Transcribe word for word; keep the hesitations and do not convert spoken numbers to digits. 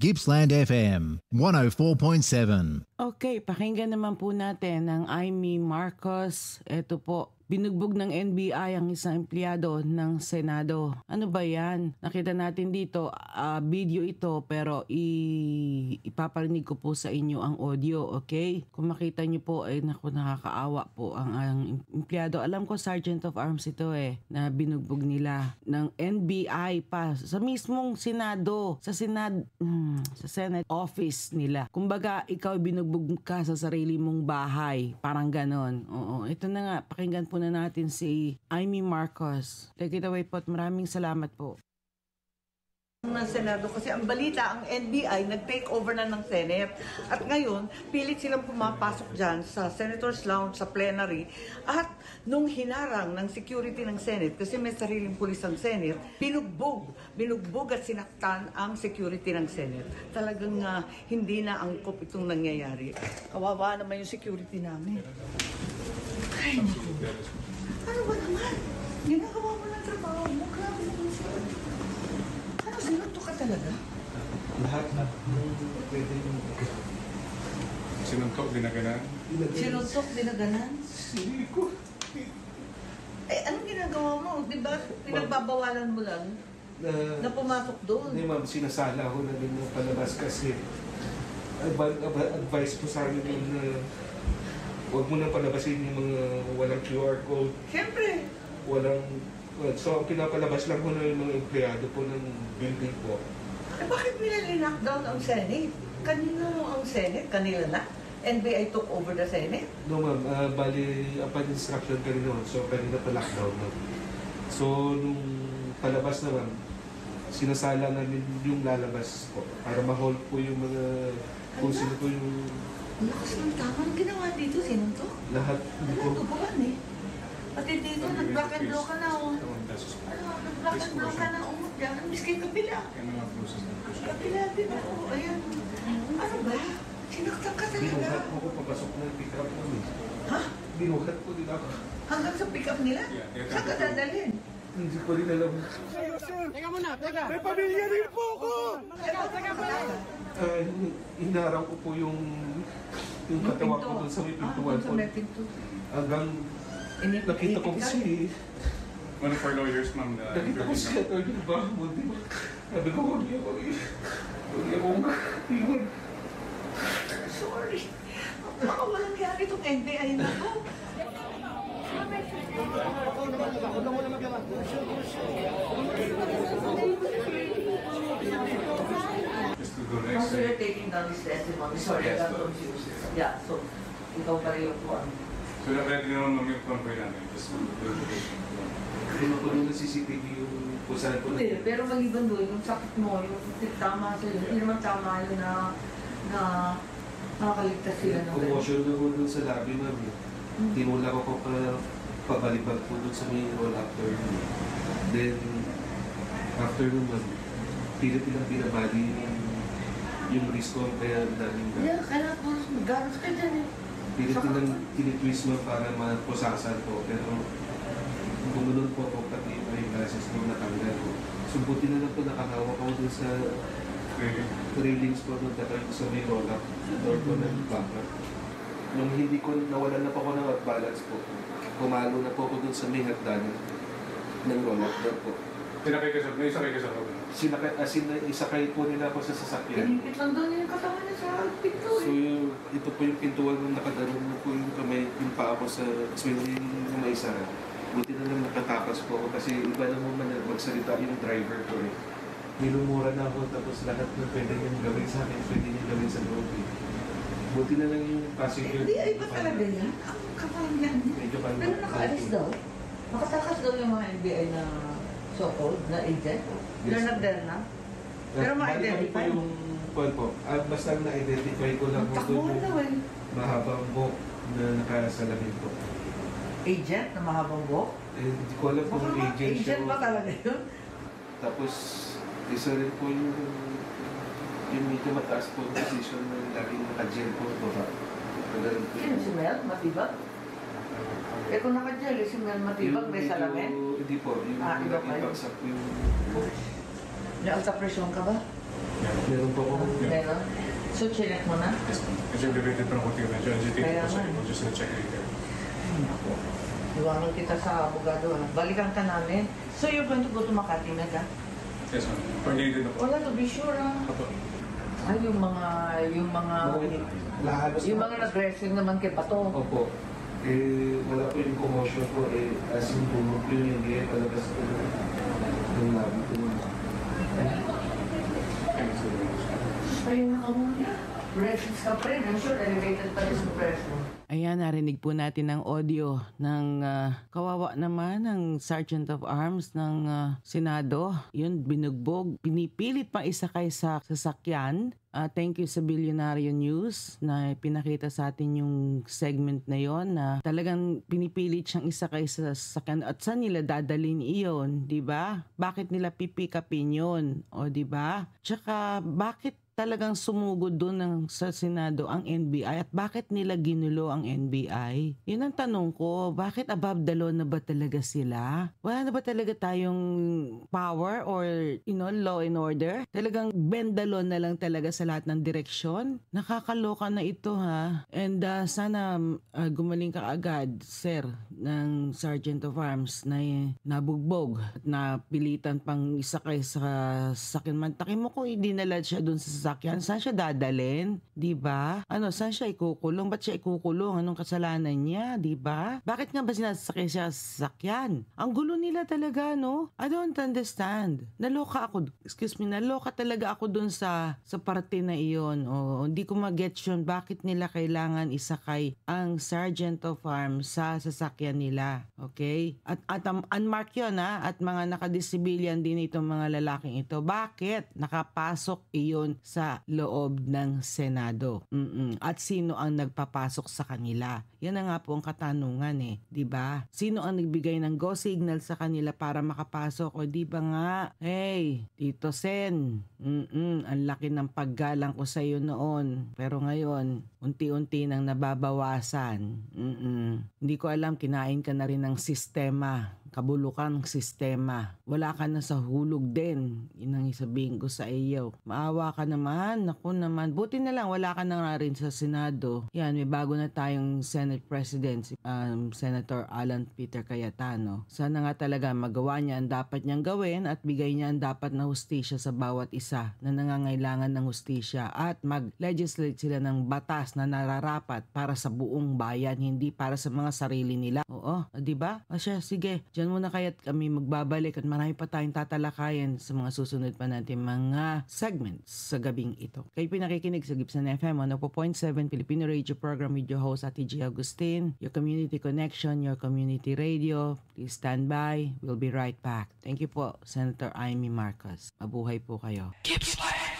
Gippsland F M one oh four point seven. Okay, pakinggan naman po natin ang Amy Marcos. Ito po, binugbog ng N B I ang isang empleyado ng Senado. Ano ba yan? Nakita natin dito, uh, video ito, pero i- ipaparinig ko po sa inyo ang audio, okay? Kung makita nyo po, ay naku, nakakaawa po ang, ang empleyado. Alam ko, Sergeant of Arms ito eh, na binugbog nila ng N B I pa sa mismong Senado, sa Senad, hmm, sa Senate office nila. Kumbaga, ikaw binugbog ka sa sarili mong bahay. Parang ganon. Oo, ito na nga, pakinggan po na natin si Amy Marcos. Take it away po at maraming salamat po. Ng Senado kasi ang balita, ang N B I nag-take over na ng Senate at ngayon pilit silang pumapasok dyan sa Senator's Lounge, sa plenary, at nung hinarang ng security ng Senate kasi may sariling pulis ang Senate, binugbog binugbog at sinaktan ang security ng Senate. Talagang uh, hindi na angkop itong nangyayari. Kawawa naman yung security namin. Ay, naku. Ano ba naman? Ginagawa mo ng trabaho mo. Grabe naman siya. Ano, sinuntok ka talaga? Lahat na. Pwede yung... Sinuntok, dinaganan? Sinuntok, dinaganan? Hindi ko. Eh, anong ginagawa mo? Di ba, pinagbabawalan mo lang Na, na pumasok doon? Hindi ma'am, sinasala ko na din yung palabas kasi adv- advice ko sa amin yun na huwag mo nang palabasin yung mga walang Q R code. Siyempre. Walang... Well, so, ang pinapalabas lang ko na yung mga empleyado po ng building po. Eh, bakit nila linakdown ang Senate? Kanino ang Senate? Kanila na? N B I took over the Senate? No ma'am, uh, bali, upon instruction ka rin noon, so kanina pa lockdown na. So, nung palabas naman, sinasala namin yung lalabas po para ma-hold po yung mga kung sino po yung... Ang lakas ng tama. Ang ginawa dito, sinuntok? Lahat Ano, po. tubuhan eh. Pati dito, nag-black and blow ka na oh. Ano, nag-black and blow ka na umot dyan. Ang miski kabila. Kabila din ako. Ayan. Ano ba? Sinaktan ka talaga. Binuhat mo ko papasok ng pick-up namin. Ha? Binuhat ko din ako. Hanggang sa pick-up nila? Saan ka dadalhin? Hindi ko rin alam. Teka muna, teka. May pamilya rin po ako! Teka, teka muna. Uh, hinarang ko po yung yung katawan ko doon sa may pintuan Ah, po. sa may pinto. Hanggang nakita ko si... One of our lawyers, ma'am, uh, Nakita ko si Atty. Bahmud. Sabi ko, huwag niya ako eh. Huwag niya akong iwan. Sorry. Baka walang yari itong N B I na to. just to go next. So you're taking down this testimony. Sorry, I got confused. Yeah, so ikaw pa rin yung kuwan. So, ready naman ma'am yung convoy namin. Just to do Hindi mo po nung C C T V yung kung saan po Hindi, pero maliban doon, yung sakit mo, yung tama sa'yo, hindi naman tama yun na na nakakaligtas sila ng Commotion na po dun sa lobby, ma'am. Hmm. Tinula ko po pa pabalibag po dun sa may roll after. Then, after nun, ma'am, pilit nilang binabali yung, yung risk ko, kaya daming Yeah, kailangan po ganos ka dyan eh. pilit nilang tinitwist mo para mapusasan po. Pero, gumunod po ako pati yung glasses ko natanggal ko. So, buti na lang po nakahawak ako dun sa railings po nung tatay ko sa may roll-up. Door ko na backup. Nung hindi ko, nawalan na po ako ng balance po. Pumalo na po ako dun sa may hagdanan ng roll-up door po. Sinakay ka sa, may sakay ka sa loob. Sinakay, as in, isakay po nila ako sa sasakyan. Pinipit lang doon yung katawan niya sa pinto So, eh. yung, ito po yung pintuan nung nakadaroon na po yung kamay, yung paa ko sa swinging yung may isa. Buti na lang nakatakas po ako kasi iba na mo man magsalita yung driver ko eh. Minumura na ako tapos lahat na pwede niyang gawin sa akin, pwede niyang gawin sa loob eh. Buti na lang yung passenger. Hindi, ay ba talaga yan? Ang kapal yan. Medyo kalma. Pero nakaalis daw. Nakatakas daw yung mga N B I na so-called na agent. They're not there na. Pero ma-identify. Bali po yung, well po, ah, basta na-identify ko lang po Magtakbuhan daw eh. mahabang buhok na nakasalamin po. Agent na mahabang buhok? Eh, hindi ko alam kung Baka agent siya. agent ba talaga yun? Tapos, isa rin po yung yung medyo mataas po yung position na laging naka-gel po baba. Kagalan po. Sino si Mel? Matibag? Eh kung naka-gel, eh, si Mel Matibag may medyo- salamin? Hindi po, yung Ah, iba pa yun. nakipagsak po yung buhok. May alta pressure ka ba? Yeah. Meron po ako. Meron? So, chinek mo na? Yes, ma'am. Medyo elevated pa ng konti. Medyo agitated Kaya po siya. nga. We'll just uh, check later. Ako. Iwanan kita sa abogado ha. Balikan ka namin. So, you're going to go to Makati na ka? Yes, ma'am. Coordinated na po. Wala to be sure ha. Apo. Ay, yung mga, yung mga, Lahalos yung mga nag-wrestling naman kay Bato. Opo. Eh, wala po yung commotion po. Eh, as in bumog yun, hindi eh, palabas po yung labi ko. Thank you so much. Ayun na ka muna. Wrestlings ka pa rin. I'm sure elevated pa rin sa wrestling. Ayan, narinig po natin ang audio ng ah, kawawa naman ng Sergeant of Arms ng ah, Senado. Yun, binugbog, pinipilit pang isakay sa sasakyan. Ah, thank you sa Billionaire News na pinakita sa atin yung segment na yon na talagang pinipilit siyang isakay sa sasakyan. At saan nila dadalhin iyon, di ba? Bakit nila pipikapin yun? O di ba? Tsaka bakit talagang sumugod doon ng sa Senado ang N B I at bakit nila ginulo ang N B I? Yun ang tanong ko, bakit above the law na ba talaga sila? Wala na ba talaga tayong power or you know, law and order? Talagang bend the law na lang talaga sa lahat ng direksyon? Nakakaloka na ito ha. And uh, sana uh, gumaling ka agad, sir, ng Sergeant of Arms na nabugbog at napilitan pang isakay sa sakin. Mantakin mo kung idinala siya doon sa sasakyan, saan siya dadalhin? Di ba? Ano, saan siya ikukulong? Ba't siya ikukulong? Anong kasalanan niya? Di ba? Bakit nga ba sinasakay siya sa sasakyan? Ang gulo nila talaga, no? I don't understand. Naloka ako, excuse me, naloka talaga ako dun sa sa parte na iyon. O, hindi ko mag-gets yun. Bakit nila kailangan isakay ang Sergeant of Arms sa sasakyan nila? Okay? At, at um, unmarked yun, ha? At mga nakadisibilyan din itong mga lalaking ito. Bakit nakapasok iyon sa loob ng Senado? Mm-mm. At sino ang nagpapasok sa kanila? Yan na nga po ang katanungan eh, 'di ba? Sino ang nagbigay ng go signal sa kanila para makapasok? O di ba nga? Hey, Tito Sen, mm ang laki ng paggalang ko sa iyo noon. Pero ngayon, unti-unti nang nababawasan. Mm-mm. Hindi ko alam, kinain ka na rin ng sistema. Kabulukan ng sistema. Wala ka na sa hulog din. Yun ang isabihin ko sa iyo. Maawa ka naman. Naku naman. Buti na lang wala ka na nga rin sa Senado. Yan, may bago na tayong Senate President, si um, Senator Alan Peter Cayetano. Sana nga talaga magawa niya ang dapat niyang gawin at bigay niya ang dapat na hustisya sa bawat isa na nangangailangan ng hustisya at mag-legislate sila ng batas na nararapat para sa buong bayan, hindi para sa mga sarili nila. Oo, di ba? O siya, sige. Diyan muna kaya't kami magbabalik at marami pa tayong tatalakayan sa mga susunod pa natin mga segments sa gabing ito. Kayo pinakikinig sa Gibson F M one oh four point seven Filipino Radio Program with your host Ate G. Agustin, your community connection, your community radio. Please stand by. We'll be right back. Thank you po, Senator Amy Marcos. Mabuhay po kayo. Gibbs Live.